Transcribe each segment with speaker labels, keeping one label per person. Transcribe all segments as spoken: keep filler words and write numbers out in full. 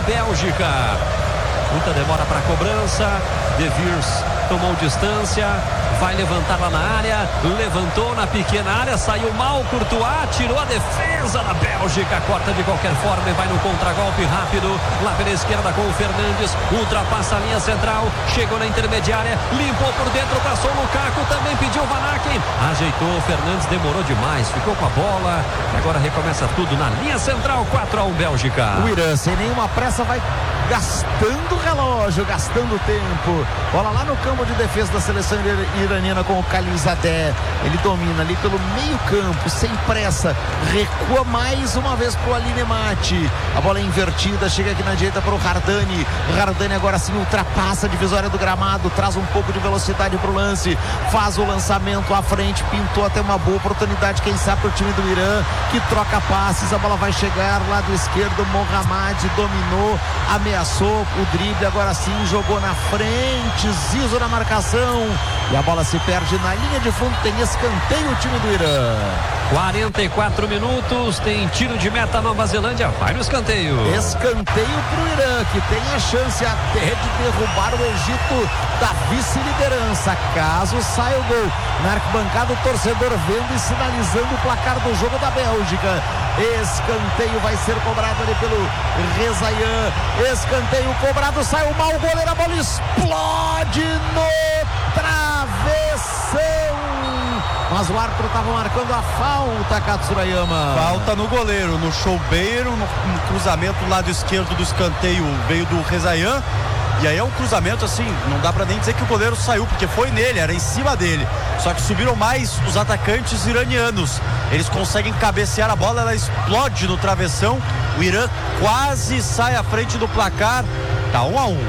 Speaker 1: Bélgica. Muita demora para a cobrança. De Vries tomou distância, vai levantar lá na área, levantou na pequena área, saiu mal, Courtois, tirou a defesa da Bélgica, corta de qualquer forma e vai no contragolpe rápido, lá pela esquerda com o Fernandes, ultrapassa a linha central, chegou na intermediária, limpou por dentro, passou o Lukaku, também pediu o Van Aken, ajeitou, o Fernandes demorou demais, ficou com a bola, e agora recomeça tudo na linha central, quatro a um Bélgica.
Speaker 2: O Irã, sem nenhuma pressa, vai gastando o relógio, gastando o tempo. Bola lá no campo de defesa da seleção iraniana com o Khalizadeh. Ele domina ali pelo meio campo, sem pressa, recua mais uma vez para o Ali Nemati. A bola é invertida, chega aqui na direita para o Hardani. O Hardani agora sim ultrapassa a divisória do gramado, traz um pouco de velocidade para o lance, faz o lançamento à frente, pintou até uma boa oportunidade, quem sabe para o time do Irã, que troca passes. A bola vai chegar lado esquerdo, Mohamed dominou, ameaçou o drible, agora sim jogou na frente, Zizo na marcação e a bola se perde na linha de fundo. Tem escanteio o time do Irã.
Speaker 1: quarenta e quatro minutos, tem tiro de meta Nova Zelândia, vai no escanteio.
Speaker 2: Escanteio para o Irã, que tem a chance até de derrubar o Egito da vice-liderança, caso saia o gol. Na arquibancada o torcedor vendo e sinalizando o placar do jogo da Bélgica. Escanteio vai ser cobrado ali pelo Rezaian. Escanteio cobrado, saiu mal o goleiro, a bola explode no travessão. Mas o árbitro estava marcando a falta, Katsurayama.
Speaker 3: Falta no goleiro, no Choubeiro, no, no cruzamento do lado esquerdo do escanteio, veio do Rezaian. E aí é um cruzamento assim, não dá pra nem dizer que o goleiro saiu, porque foi nele, era em cima dele. Só que subiram mais os atacantes iranianos. Eles conseguem cabecear a bola, ela explode no travessão. O Irã quase sai à frente do placar. Tá um a um.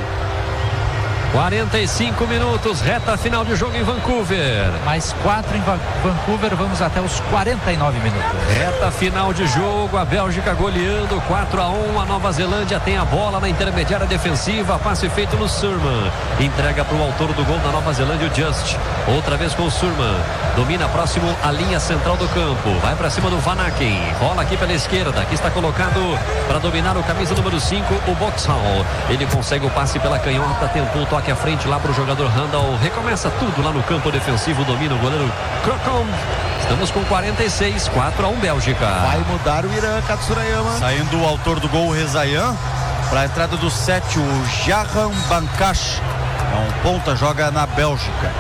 Speaker 1: quarenta e cinco minutos, reta final de jogo em Vancouver.
Speaker 4: Mais quatro em Vancouver, vamos até os quarenta e nove minutos.
Speaker 1: Reta final de jogo, a Bélgica goleando quatro a um, a Nova Zelândia tem a bola na intermediária defensiva, passe feito no Surman, entrega para o autor do gol da Nova Zelândia, o Just, outra vez com o Surman, domina próximo à linha central do campo, vai para cima do Van Aken, rola aqui pela esquerda, aqui está colocado para dominar o camisa número cinco, o Boxhall, ele consegue o passe pela canhota, tentou o toque à frente lá para o jogador Randall, recomeça tudo lá no campo defensivo, domina o goleiro Crocombe. Estamos com quarenta e seis, quatro a um Bélgica.
Speaker 2: Vai mudar o Irã, Katsurayama.
Speaker 3: Saindo o autor do gol, o Rezaian, para a entrada do sete, o Jahan Bankash. É um ponta, joga na Bélgica.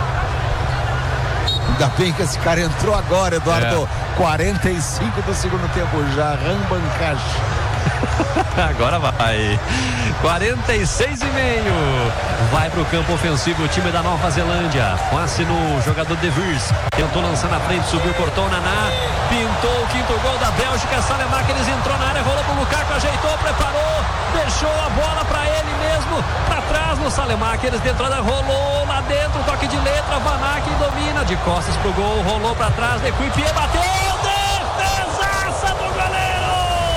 Speaker 2: Ainda bem que esse cara entrou agora, Eduardo.
Speaker 1: É.
Speaker 2: quarenta e cinco do segundo tempo, Jahan Bankash.
Speaker 1: Agora vai. quarenta e seis e meio. Vai para o campo ofensivo o time da Nova Zelândia. Passe no jogador De Vries. Tentou lançar na frente, subiu, cortou o Naná. Pintou o quinto gol da Bélgica. Salemakeres entrou na área, rolou para o Lukaku, ajeitou, preparou. Deixou a bola para ele mesmo. Para trás no Salemakeres, dentro da rolou lá dentro. Toque de letra. Van Aken domina de costas pro gol. Rolou para trás. De Quipier bateu. Defesaça do goleiro.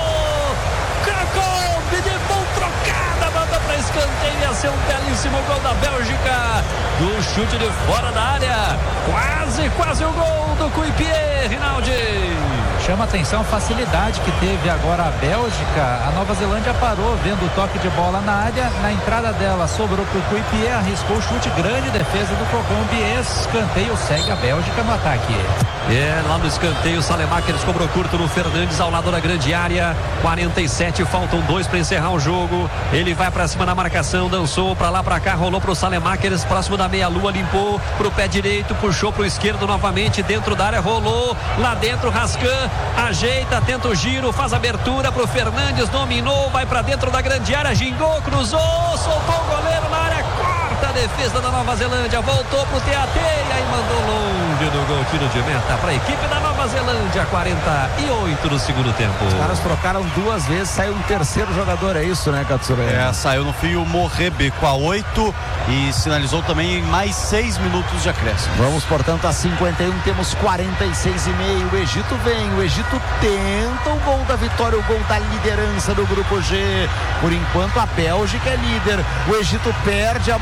Speaker 1: De mão trocada, manda para escanteio, ia ser um belíssimo gol da Bélgica, do chute de fora da área, quase, quase o gol do Quipier, Rinaldi.
Speaker 4: Chama atenção a facilidade que teve agora a Bélgica. A Nova Zelândia parou vendo o toque de bola na área, na entrada dela sobrou para o Quipier, arriscou o chute, grande defesa do Crocombe, escanteio, segue a Bélgica no ataque.
Speaker 1: É, lá no escanteio, Salemakeres cobrou curto no Fernandes ao lado da grande área, quarenta e sete, faltam dois para encerrar o jogo, ele vai para cima da marcação, dançou para lá para cá, rolou para o Salemakeres, próximo da meia-lua, limpou pro pé direito, puxou pro esquerdo novamente, dentro da área, rolou, lá dentro, Rascan, ajeita, tenta o giro, faz abertura pro Fernandes, dominou, vai para dentro da grande área, gingou, cruzou, soltou o goleiro na área, corta a defesa da Nova Zelândia, voltou pro T A T e aí mandou longe do gol, tiro de meta para a equipe da Nova Zelândia, quarenta e oito do segundo tempo.
Speaker 2: Os caras trocaram duas vezes, saiu um terceiro jogador, é isso, né, Katsurayama?
Speaker 3: É, saiu no fio Morrebe com a oito e sinalizou também em mais seis minutos de acréscimo.
Speaker 2: Vamos, portanto, a cinquenta e um, temos quarenta e seis e meio. O Egito vem, o Egito tenta o gol da vitória, o gol da liderança do grupo G. Por enquanto, a Bélgica é líder. O Egito perde a bola com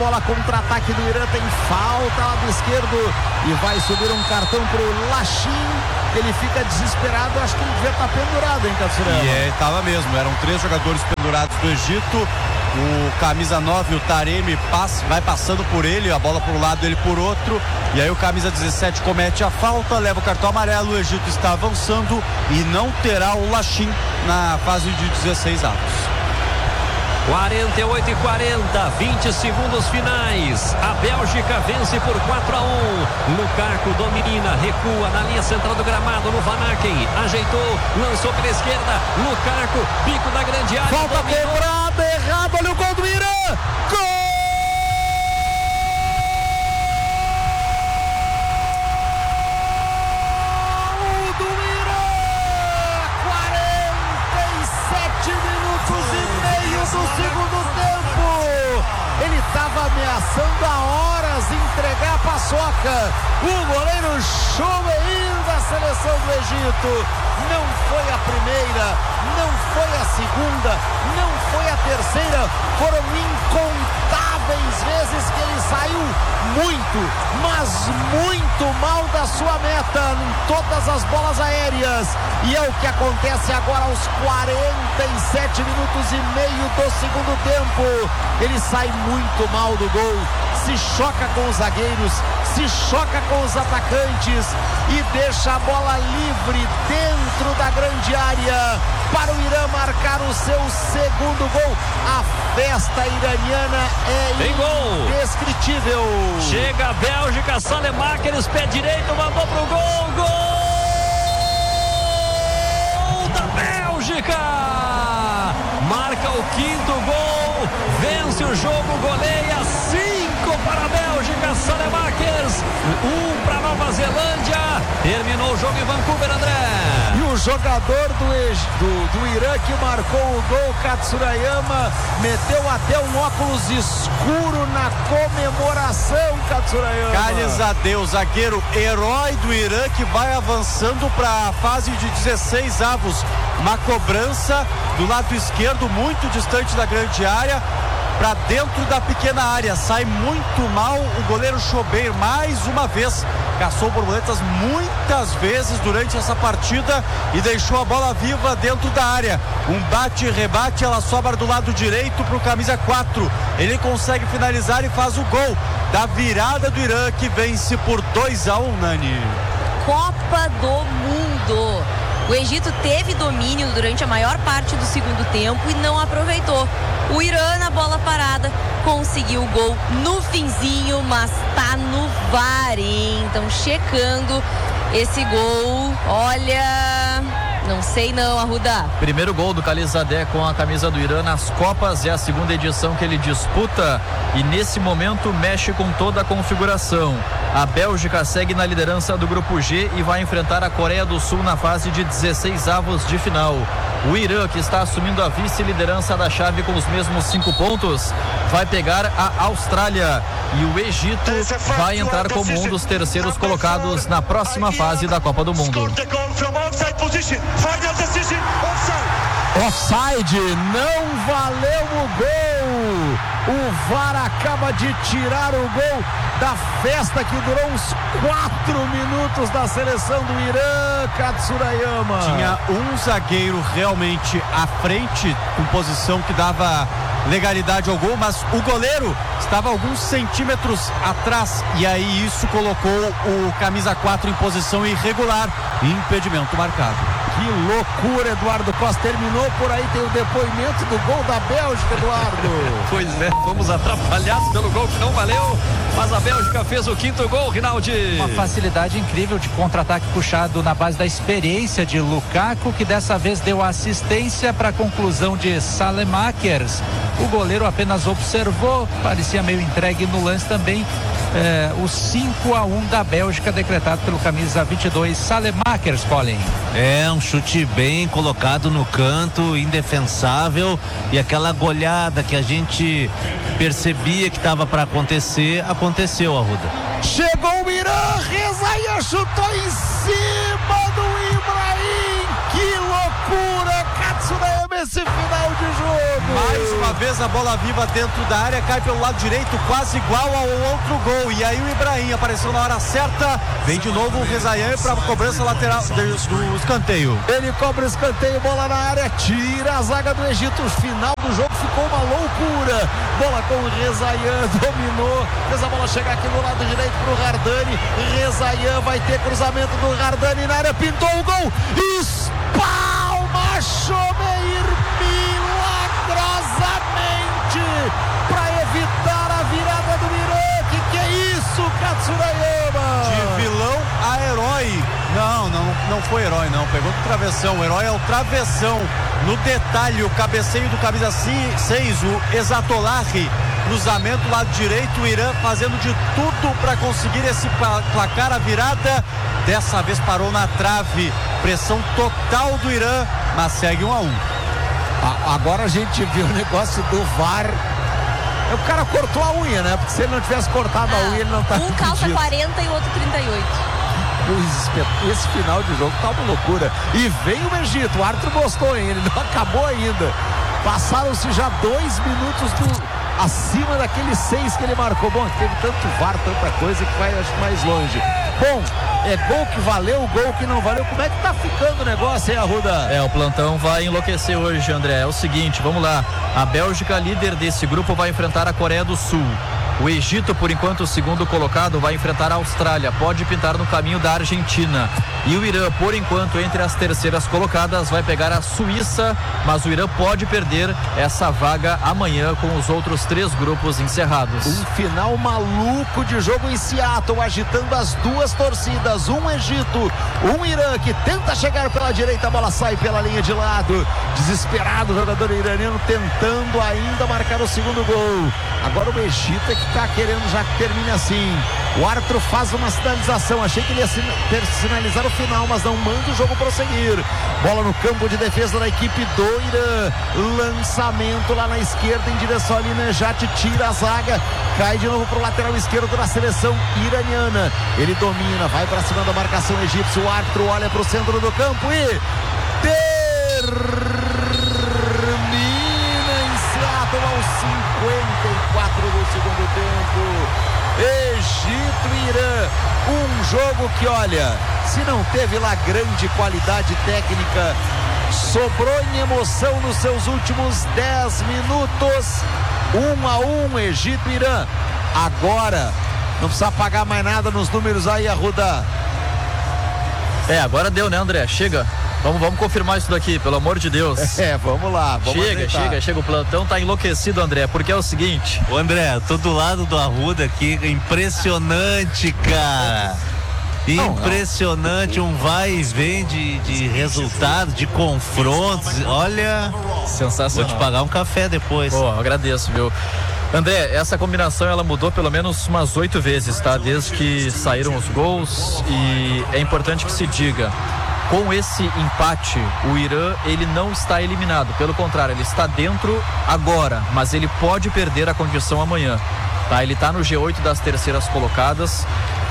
Speaker 2: contra-ataque do Irã, tem falta lá do esquerdo e vai subir um cartão pro Lachin. Ele fica desesperado, acho que ele devia estar pendurado, hein, Katsurayama?
Speaker 3: E é, estava mesmo, eram três jogadores pendurados do Egito. O camisa nove, o Taremi, passa, vai passando por ele, a bola por um lado, ele por outro. E aí o camisa dezessete comete a falta, leva o cartão amarelo. O Egito está avançando e não terá o Lachin na fase de dezesseis avos.
Speaker 1: quarenta e oito e quarenta, vinte segundos finais. A Bélgica vence por quatro a um. Lukaku domina, recua na linha central do gramado no Van Aken. Ajeitou, lançou pela esquerda. Lukaku, pico da grande área.
Speaker 2: Falta cobrada, errado, olha o gol do Irã. Gol! Segundo tempo, ele estava ameaçando há horas entregar a paçoca. O goleiro Choubeir da seleção do Egito. Não foi a primeira, não foi a segunda, não foi a terceira. Foram incontáveis vezes que ele saiu muito, mas muito mal da sua meta em todas as bolas aéreas. E é o que acontece agora aos quarenta e sete minutos e meio do segundo tempo. Ele sai muito mal do gol, se choca com os zagueiros, se choca com os atacantes e deixa a bola livre dentro da grande área para o Irã marcar o seu segundo gol. A festa iraniana é
Speaker 1: Tem gol.
Speaker 2: indescritível.
Speaker 1: Chega a Bélgica, Salemaker, pé direito, mandou pro gol, gol da Bélgica! Marca o quinto gol, vence o jogo, goleia, cinco para a Bélgica, Salemakers, um para Nova Zelândia. Terminou o jogo em Vancouver, André.
Speaker 2: E o jogador do, do, do Irã que marcou o gol, Katsurayama, meteu até um óculos escuro na comemoração, Katsurayama.
Speaker 3: Kalizadeh, o zagueiro herói do Irã, que vai avançando para a fase de dezesseis avos. Uma cobrança do lado esquerdo, muito distante da grande área, para dentro da pequena área. Sai muito mal o goleiro Choubeir, mais uma vez. Caçou borboletas muitas vezes durante essa partida e deixou a bola viva dentro da área. Um bate e rebate, ela sobra do lado direito para o camisa quatro. Ele consegue finalizar e faz o gol da virada do Irã, que vence por dois a um, Nani.
Speaker 5: Copa do Mundo. O Egito teve domínio durante a maior parte do segundo tempo e não aproveitou. O Irã, na bola parada, conseguiu o gol no finzinho, mas tá no V A R, hein? Então, checando esse gol, olha... Não sei não, Arruda.
Speaker 4: Primeiro gol do Kalizadeh com a camisa do Irã nas Copas, é a segunda edição que ele disputa e nesse momento mexe com toda a configuração. A Bélgica segue na liderança do grupo G e vai enfrentar a Coreia do Sul na fase de dezesseis avos de final. O Irã, que está assumindo a vice-liderança da chave com os mesmos cinco pontos, vai pegar a Austrália e o Egito vai entrar como um dos terceiros colocados na próxima fase da Copa do Mundo.
Speaker 2: Offside, não valeu o gol. O V A R acaba de tirar o gol da festa que durou uns quatro minutos da seleção do Irã, Katsurayama.
Speaker 3: Tinha um zagueiro realmente à frente, com posição que dava legalidade ao gol, mas o goleiro estava alguns centímetros atrás e aí isso colocou o camisa quatro em posição irregular e impedimento marcado.
Speaker 2: Que loucura, Eduardo Costa. Terminou por aí, tem o depoimento do gol da Bélgica, Eduardo.
Speaker 1: Pois é, fomos atrapalhados pelo gol que não valeu, mas a Bélgica fez o quinto gol, Rinaldi.
Speaker 4: Uma facilidade incrível de contra-ataque puxado na base da experiência de Lukaku, que dessa vez deu assistência para a conclusão de Salemakers. O goleiro apenas observou, parecia meio entregue no lance também. É, o cinco a um da Bélgica decretado pelo camisa vinte e dois Salemakers, Colin.
Speaker 6: É um chute bem colocado no canto, indefensável, e aquela goleada que a gente percebia que estava para acontecer, aconteceu, Arruda.
Speaker 2: Chegou o Irã, Rezaian chutou em cima do Ibrahim. Que loucura, Katsurayama, esse final de jogo.
Speaker 3: Mais uma vez a bola viva dentro da área, cai pelo lado direito, quase igual ao outro gol. E aí o Ibrahim apareceu na hora certa, vem de novo o Rezaian para a cobrança lateral do escanteio.
Speaker 2: Ele cobra o escanteio, bola na área, tira a zaga do Egito. O final do jogo ficou uma loucura. Bola com o Rezaian, dominou, fez a bola chegar aqui do lado direito para o Hardani. Rezaian vai ter cruzamento do Hardani na área, pintou o gol. Espalma Chomeir milagrosamente para evitar a virada do Irã. Que que é isso, Katsurayama?
Speaker 3: De vilão a herói. Não, não, não foi herói não, pegou do travessão. O herói é o travessão. No detalhe, o cabeceio do camisa seis, o Exatolahi. Cruzamento lado direito, o Irã fazendo de tudo para conseguir esse placar, a virada. Dessa vez parou na trave. Pressão total do Irã, mas segue um a um.
Speaker 2: Agora a gente viu o negócio do V A R. O cara cortou a unha, né? Porque se ele não tivesse cortado ah, a unha, ele não tá
Speaker 5: um calça quarenta e o outro trinta e oito.
Speaker 2: Esse final de jogo tá uma loucura. E vem o Egito, o árbitro gostou, hein? Ele não acabou ainda. Passaram-se já dois minutos do, acima daqueles seis que ele marcou. Bom, teve tanto V A R, tanta coisa que vai, acho, mais longe. Bom, é gol que valeu, gol que não valeu. Como é que tá ficando o negócio, hein, Arruda?
Speaker 7: É, o plantão vai enlouquecer hoje, André. É o seguinte, vamos lá. A Bélgica, líder desse grupo, vai enfrentar a Coreia do Sul. O Egito, por enquanto, o segundo colocado, vai enfrentar a Austrália. Pode pintar no caminho da Argentina. E o Irã, por enquanto, entre as terceiras colocadas, vai pegar a Suíça. Mas o Irã pode perder essa vaga amanhã com os outros três grupos encerrados.
Speaker 2: Um final maluco de jogo em Seattle, agitando as duas torcidas. Um Egito, um Irã que tenta chegar pela direita, a bola sai pela linha de lado. Desesperado o jogador iraniano tentando ainda marcar o segundo gol. Agora o Egito é que está querendo já que termine assim. O árbitro faz uma sinalização. Achei que ele ia ter sinalizar o final, mas não manda o jogo prosseguir. Bola no campo de defesa da equipe do Irã. Lançamento lá na esquerda em direção ali. Nejat tira a zaga. Cai de novo para o lateral esquerdo da seleção iraniana. Ele domina, vai para cima da marcação egípcia. O árbitro olha para o centro do campo e termina em Seattle aos cinquenta e quatro do segundo tempo. Egito e Irã, um jogo que, olha, se não teve lá grande qualidade técnica, sobrou em emoção nos seus últimos dez minutos. Um a um, Egito e Irã. Agora não precisa pagar mais nada nos números aí, Arruda.
Speaker 7: É, agora deu, né, André? Chega. Vamos, vamos confirmar isso daqui, pelo amor de Deus.
Speaker 2: É, vamos lá. Vamos
Speaker 7: chega, ajeitar. chega, chega. O plantão tá enlouquecido, André, porque é o seguinte.
Speaker 6: Ô, André, tô do lado do Arruda aqui. Impressionante, cara. Impressionante, um vai e vem de, de resultados, de confrontos. Olha,
Speaker 7: sensacional.
Speaker 6: Vou te pagar um café depois.
Speaker 7: Pô, agradeço, viu? André, essa combinação ela mudou pelo menos umas oito vezes, tá? Desde que saíram os gols, e é importante que se diga. Com esse empate, o Irã, ele não está eliminado. Pelo contrário, ele está dentro agora, mas ele pode perder a condição amanhã. Tá? Ele está no G oito das terceiras colocadas,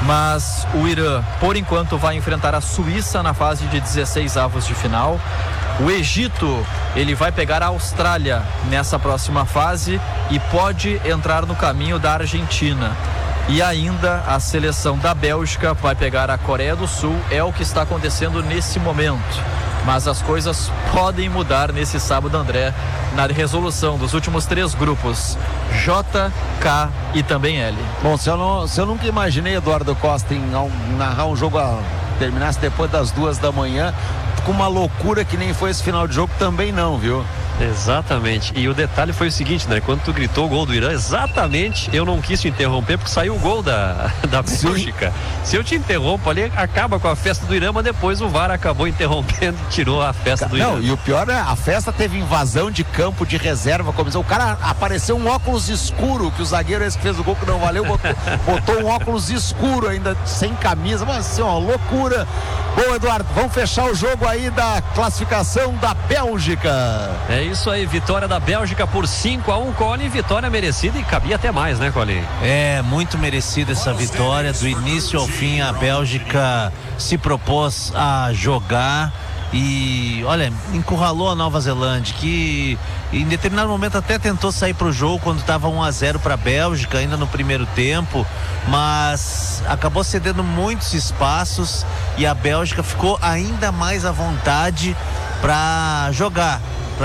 Speaker 7: mas o Irã, por enquanto, vai enfrentar a Suíça na fase de dezesseis avos de final. O Egito, ele vai pegar a Austrália nessa próxima fase e pode entrar no caminho da Argentina. E ainda a seleção da Bélgica vai pegar a Coreia do Sul. É o que está acontecendo nesse momento. Mas as coisas podem mudar nesse sábado, André, na resolução dos últimos três grupos, J, K e também L.
Speaker 2: Bom, se eu, não, se eu nunca imaginei, Eduardo Costa, em narrar um jogo a, terminasse depois das duas da manhã, com uma loucura que nem foi esse final de jogo, também não, viu?
Speaker 1: Exatamente. E o detalhe foi o seguinte, né? Quando tu gritou o gol do Irã, exatamente, eu não quis te interromper porque saiu o gol da, da Bélgica. Se eu te interrompo ali, acaba com a festa do Irã, mas depois o V A R acabou interrompendo e tirou a festa do Irã.
Speaker 2: Não, e o pior é, a festa teve invasão de campo de reserva. Começou, o cara apareceu um óculos escuro, que o zagueiro esse que fez o gol que não valeu, botou, botou um óculos escuro ainda, sem camisa, mas assim, ó, loucura. Bom, Eduardo, vamos fechar o jogo aí da classificação da Bélgica.
Speaker 1: É isso aí, vitória da Bélgica por cinco a um, Colin, vitória merecida e cabia até mais, né, Colin?
Speaker 6: É, muito merecida essa vitória, do início ao fim a Bélgica se propôs a jogar e, olha, encurralou a Nova Zelândia, que em determinado momento até tentou sair pro jogo quando estava um a zero para a Bélgica, ainda no primeiro tempo, mas acabou cedendo muitos espaços e a Bélgica ficou ainda mais à vontade para jogar,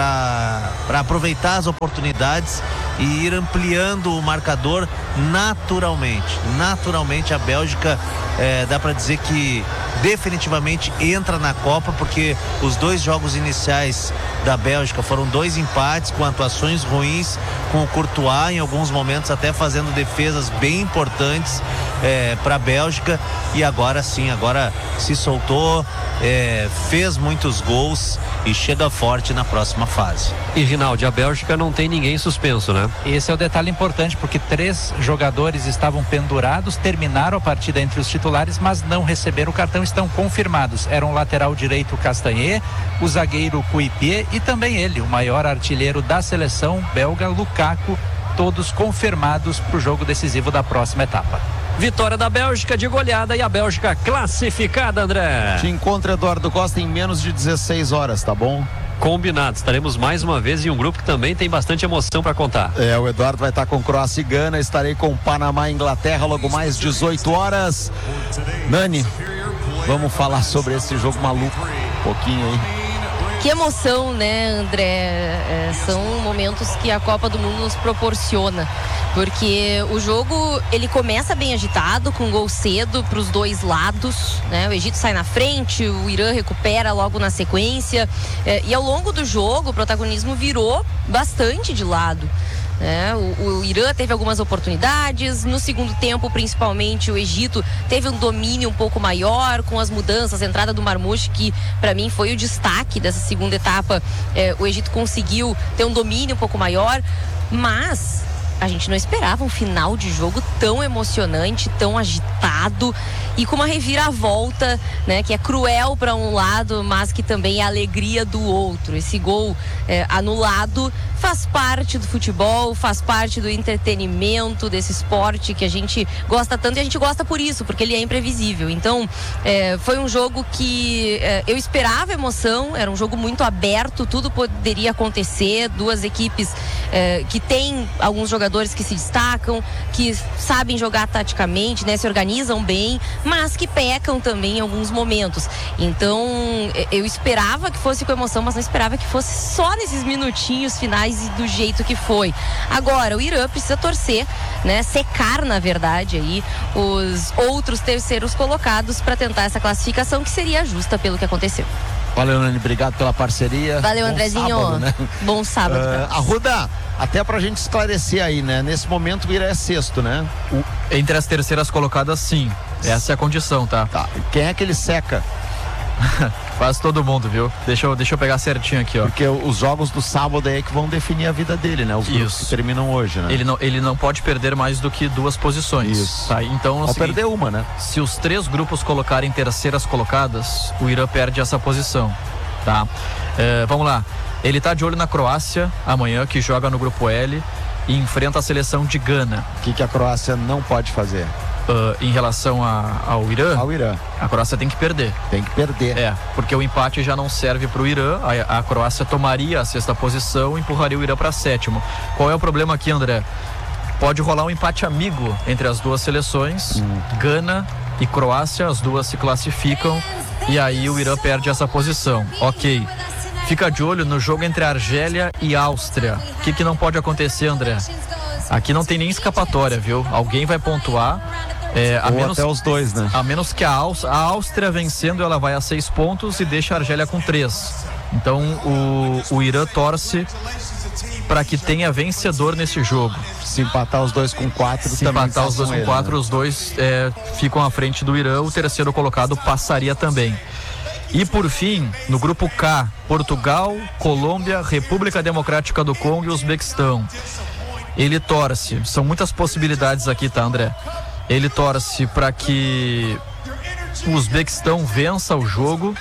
Speaker 6: para aproveitar as oportunidades e ir ampliando o marcador naturalmente. Naturalmente a Bélgica, é, dá para dizer que definitivamente entra na Copa, porque os dois jogos iniciais da Bélgica foram dois empates com atuações ruins, com o Courtois em alguns momentos até fazendo defesas bem importantes é, para a Bélgica, e agora sim, agora se soltou, é, fez muitos gols e chega forte na próxima fase.
Speaker 1: E Rinaldi, a Bélgica não tem ninguém suspenso, né?
Speaker 4: Esse é o detalhe importante, porque três jogadores estavam pendurados, terminaram a partida entre os titulares, mas não receberam o cartão, estão confirmados. Eram o lateral direito Castanhe, o zagueiro Kuipie e também ele, o maior artilheiro da seleção belga, Lukaku, todos confirmados para o jogo decisivo da próxima etapa.
Speaker 1: Vitória da Bélgica de goleada e a Bélgica classificada, André.
Speaker 2: Te encontro, Eduardo Costa, em menos de dezesseis horas, tá bom?
Speaker 1: Combinado, estaremos mais uma vez em um grupo que também tem bastante emoção para contar.
Speaker 2: É, o Eduardo vai estar com Croácia e Gana, estarei com Panamá e Inglaterra logo mais dezoito horas. Nani, vamos falar sobre esse jogo maluco um pouquinho aí.
Speaker 5: Que emoção, né, André? É, são momentos que a Copa do Mundo nos proporciona, porque o jogo ele começa bem agitado, com gol cedo para os dois lados, né? O Egito sai na frente, o Irã recupera logo na sequência, é, e ao longo do jogo o protagonismo virou bastante de lado. É, o, o Irã teve algumas oportunidades, no segundo tempo principalmente o Egito teve um domínio um pouco maior com as mudanças, a entrada do Marmoush, que para mim foi o destaque dessa segunda etapa. É, o Egito conseguiu ter um domínio um pouco maior, mas a gente não esperava um final de jogo tão emocionante, tão agitado e com uma reviravolta, né, que é cruel para um lado, mas que também é alegria do outro. Esse gol é, anulado faz parte do futebol, faz parte do entretenimento, desse esporte que a gente gosta tanto, e a gente gosta por isso, porque ele é imprevisível. Então, é, foi um jogo que é, eu esperava emoção, era um jogo muito aberto, tudo poderia acontecer, duas equipes é, que têm alguns jogadores que se destacam, que sabem jogar taticamente, né, se organizam bem, mas que pecam também em alguns momentos. Então, eu esperava que fosse com emoção, mas não esperava que fosse só nesses minutinhos finais e do jeito que foi. Agora, o Irã precisa torcer, né, secar, na verdade, aí os outros terceiros colocados para tentar essa classificação, que seria justa pelo que aconteceu.
Speaker 2: Valeu, Nani, obrigado pela parceria.
Speaker 5: Valeu,
Speaker 2: Bom
Speaker 5: Andrezinho.
Speaker 2: Sábado, né?
Speaker 5: Bom sábado.
Speaker 2: Uh, Arruda, até pra gente esclarecer aí, né? Nesse momento o Irã é sexto, né?
Speaker 7: O, entre as terceiras colocadas, sim. Essa é a condição, tá?
Speaker 2: Tá. Quem é que ele seca?
Speaker 7: Quase todo mundo, viu? Deixa eu, deixa eu pegar certinho aqui, ó.
Speaker 2: Porque os jogos do sábado aí que vão definir a vida dele, né? Os grupos
Speaker 7: Isso.
Speaker 2: que terminam hoje, né?
Speaker 7: Ele não, ele não pode perder mais do que duas posições.
Speaker 2: Isso.
Speaker 7: Tá? Então,
Speaker 2: Ao perder uma, né?
Speaker 7: Se os três grupos colocarem terceiras colocadas, o Irã perde essa posição, tá? É, vamos lá. Ele tá de olho na Croácia amanhã, que joga no grupo L e enfrenta a seleção de Gana.
Speaker 2: O que, que a Croácia não pode fazer?
Speaker 7: Uh, em relação a, ao Irã,
Speaker 2: Ao Irã.
Speaker 7: a Croácia tem que perder.
Speaker 2: Tem que perder.
Speaker 7: É, porque o empate já não serve para o Irã. A, a Croácia tomaria a sexta posição e empurraria o Irã para sétimo. Qual é o problema aqui, André? Pode rolar um empate amigo entre as duas seleções. Hum. Gana e Croácia, as duas se classificam e aí o Irã perde essa posição. Ok. Fica de olho no jogo entre a Argélia e a Áustria. O que, que não pode acontecer, André? Aqui não tem nem escapatória, viu? Alguém vai pontuar. É, a
Speaker 2: Ou
Speaker 7: menos,
Speaker 2: até os dois, né?
Speaker 7: A menos que a Áustria, a Áustria vencendo, ela vai a seis pontos e deixa a Argélia com três. Então o, o Irã torce para que tenha vencedor nesse jogo.
Speaker 2: Se empatar os dois com quatro,
Speaker 7: Se
Speaker 2: também
Speaker 7: empatar os dois com
Speaker 2: ele,
Speaker 7: quatro,
Speaker 2: né?
Speaker 7: os dois é, ficam à frente do Irã. O terceiro colocado passaria também. E por fim, no grupo K, Portugal, Colômbia, República Democrática do Congo e Uzbequistão. Ele torce, são muitas possibilidades aqui, tá, André? Ele torce para que o Uzbequistão vença o jogo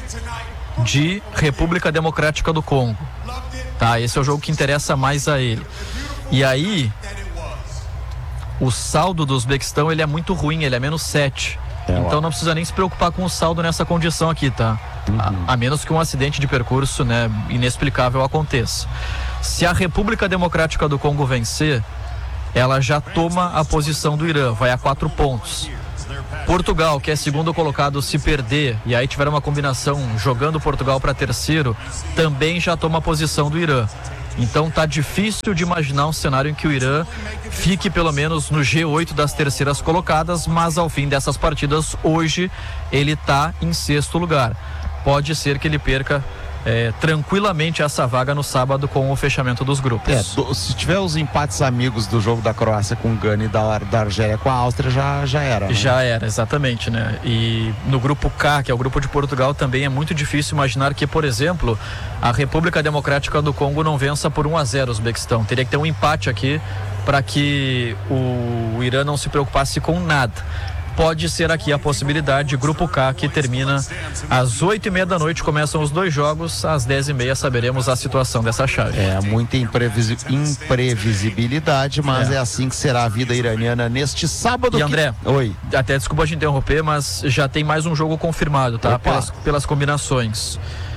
Speaker 7: de República Democrática do Congo. Tá, esse é o jogo que interessa mais a ele. E aí, o saldo do Uzbequistão, ele é muito ruim, ele é menos sete. É, então não precisa nem se preocupar com o saldo nessa condição aqui, tá? Uhum. A, a menos que um acidente de percurso, né, inexplicável aconteça. Se a República Democrática do Congo vencer, ela já toma a posição do Irã, vai a quatro pontos. Portugal, que é segundo colocado, se perder e aí tiver uma combinação jogando Portugal para terceiro, também já toma a posição do Irã. Então tá difícil de imaginar um cenário em que o Irã fique pelo menos no G oito das terceiras colocadas, mas ao fim dessas partidas hoje ele tá em sexto lugar. Pode ser que ele perca É, tranquilamente essa vaga no sábado com o fechamento dos grupos.
Speaker 2: É, do, se tiver os empates amigos do jogo da Croácia com o Gana e da, da Argélia com a Áustria, já, já era. Né?
Speaker 7: Já era, exatamente, né? E no grupo K, que é o grupo de Portugal, também é muito difícil imaginar que, por exemplo, a República Democrática do Congo não vença por um a zero o Uzbequistão. Teria que ter um empate aqui para que o, o Irã não se preocupasse com nada. Pode ser aqui a possibilidade, grupo K, que termina às oito e meia da noite, começam os dois jogos, às dez e meia saberemos a situação dessa chave.
Speaker 2: É, muita imprevisi- imprevisibilidade, mas é. é assim que será a vida iraniana neste sábado.
Speaker 7: E André,
Speaker 2: que... Oi.
Speaker 7: Até desculpa te interromper, mas já tem mais um jogo confirmado, tá? Pelas, pelas combinações.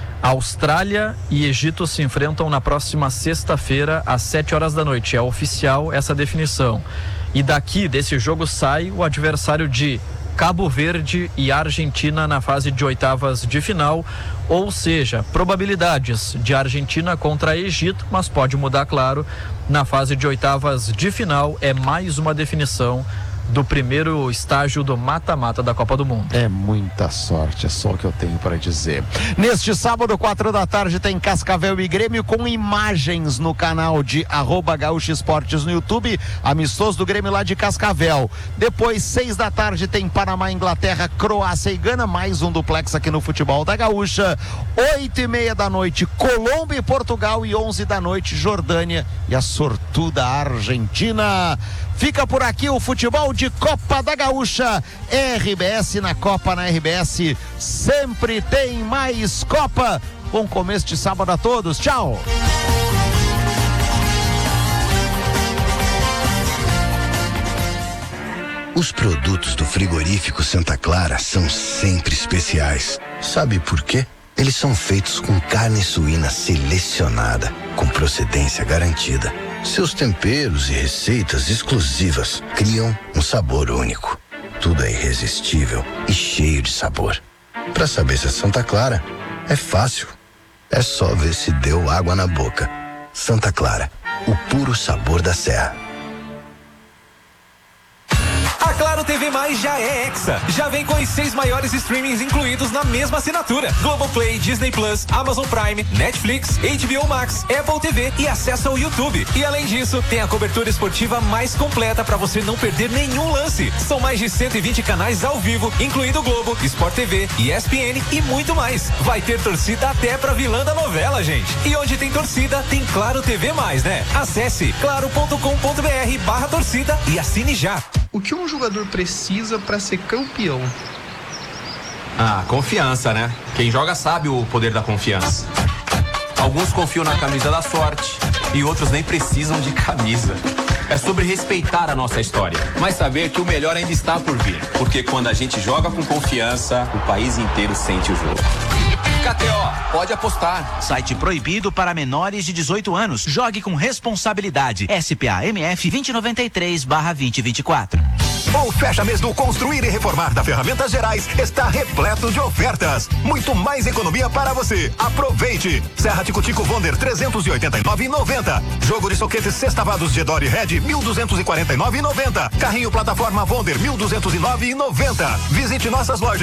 Speaker 7: Austrália e Egito se enfrentam na próxima sexta-feira, às sete horas da noite. É oficial essa definição. E daqui desse jogo sai o adversário de Cabo Verde e Argentina na fase de oitavas de final, ou seja, probabilidades de Argentina contra Egito, mas pode mudar, claro, na fase de oitavas de final. É mais uma definição do primeiro estágio do mata-mata da Copa do Mundo.
Speaker 2: É muita sorte, é só o que eu tenho para dizer. Neste sábado, quatro da tarde, tem Cascavel e Grêmio com imagens no canal de arroba Gaúcho Esportes no YouTube, amistoso do Grêmio lá de Cascavel. Depois, seis da tarde, tem Panamá, Inglaterra, Croácia e Gana, mais um duplex aqui no Futebol da Gaúcha. Oito e meia da noite, Colômbia e Portugal, e onze da noite, Jordânia e a sortuda Argentina. Fica por aqui o futebol de Copa da Gaúcha. R B S na Copa, na R B S sempre tem mais Copa. Bom começo de sábado a todos. Tchau.
Speaker 8: Os produtos do frigorífico Santa Clara são sempre especiais. Sabe por quê? Eles são feitos com carne suína selecionada, com procedência garantida. Seus temperos e receitas exclusivas criam um sabor único. Tudo é irresistível e cheio de sabor. Para saber se é Santa Clara, é fácil. É só ver se deu água na boca. Santa Clara, o puro sabor da serra.
Speaker 9: A Claro T V Mais já é Hexa. Já vem com os seis maiores streamings incluídos na mesma assinatura: Globoplay, Disney Plus, Amazon Prime, Netflix, H B O Max, Apple T V e acesso ao YouTube. E além disso, tem a cobertura esportiva mais completa para você não perder nenhum lance. São mais de cento e vinte canais ao vivo, incluindo Globo, Sport T V, E S P N e muito mais. Vai ter torcida até pra vilã da novela, gente. E onde tem torcida, tem Claro T V Mais, né? Acesse claro ponto com ponto br barra torcida e assine já.
Speaker 10: O que um jogador precisa para ser campeão?
Speaker 11: Ah, confiança, né? Quem joga sabe o poder da confiança. Alguns confiam na camisa da sorte e outros nem precisam de camisa. É sobre respeitar a nossa história, mas saber que o melhor ainda está por vir. Porque quando a gente joga com confiança, o país inteiro sente o jogo. K T O, pode apostar.
Speaker 12: Site proibido para menores de dezoito anos. Jogue com responsabilidade. S P A M F vinte e noventa e três barra vinte e vinte e quatro.
Speaker 13: O Fecha Mês do Construir e Reformar da Ferramentas Gerais está repleto de ofertas. Muito mais economia para você. Aproveite. Serra Tico-Tico Wonder trezentos e oitenta e nove reais e noventa centavos. Jogo de soquetes sextavados de Dory Red mil duzentos e quarenta e nove reais e noventa centavos. Carrinho plataforma Wonder mil duzentos e nove reais e noventa centavos. Visite nossas lojas